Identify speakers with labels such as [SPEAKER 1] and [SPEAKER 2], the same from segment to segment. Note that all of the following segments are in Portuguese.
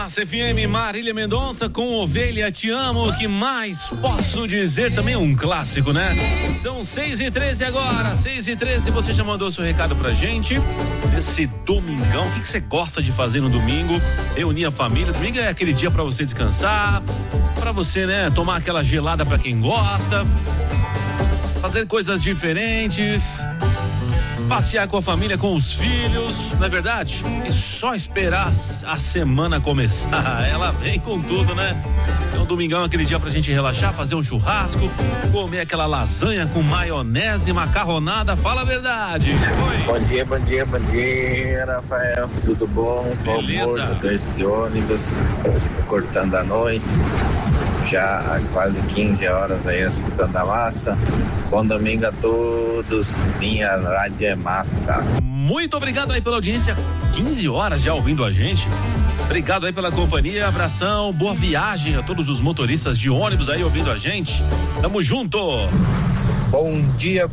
[SPEAKER 1] Massa FM, Marília Mendonça com Ovelha Te Amo, o que mais posso dizer? Também um clássico, né? São 6h13 agora, 6h13, você já mandou seu recado pra gente, esse domingão, o que você gosta de fazer no domingo? Reunir a família, domingo é aquele dia pra você descansar, pra você, né, tomar aquela gelada pra quem gosta, fazer coisas diferentes, passear com a família, com os filhos, não é verdade? E só esperar a semana começar, ela vem com tudo, né? Então domingão é aquele dia pra gente relaxar, fazer um churrasco, comer aquela lasanha com maionese, macarronada, fala a verdade. Oi.
[SPEAKER 2] Bom dia, Rafael, tudo bom?
[SPEAKER 1] Beleza.
[SPEAKER 2] Motorista de ônibus, cortando a noite, já há quase 15 horas aí escutando a massa. Bom domingo a todos, minha rádio é massa.
[SPEAKER 1] Muito obrigado aí pela audiência, 15 horas já ouvindo a gente. Obrigado aí pela companhia, abração, boa viagem a todos os motoristas de ônibus aí ouvindo a gente. Tamo junto.
[SPEAKER 3] Bom dia,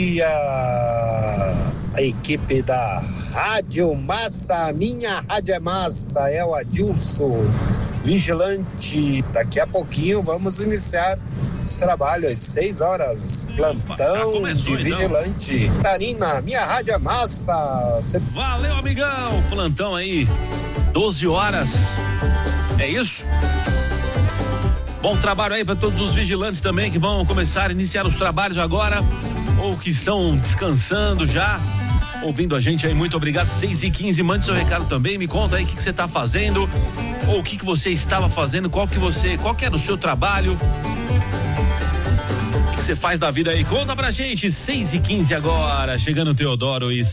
[SPEAKER 3] a equipe da Rádio Massa, minha Rádio é Massa, é o Adilson, vigilante. Daqui a pouquinho vamos iniciar os trabalhos, às 6 horas, plantão de vigilante. Tarina, minha Rádio é Massa.
[SPEAKER 1] Valeu, amigão, plantão aí, 12 horas, é isso? Bom trabalho aí para todos os vigilantes também que vão começar a iniciar os trabalhos agora ou que estão descansando já, ouvindo a gente aí, muito obrigado. 6h15, mande seu recado também, me conta aí o que você tá fazendo ou o que você estava fazendo, qual que era o seu trabalho, o que você faz da vida aí, conta pra gente. 6h15 agora, chegando Teodoro e